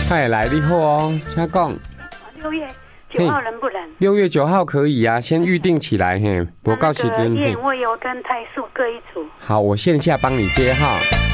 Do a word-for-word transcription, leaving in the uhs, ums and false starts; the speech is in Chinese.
嗨，来你好哦，请讲。 六月九号能不能？ 六月九号可以啊，先预定起来嘿。我告诉你， 燕窝油跟泰素各一组。 好，我线下帮你接哈。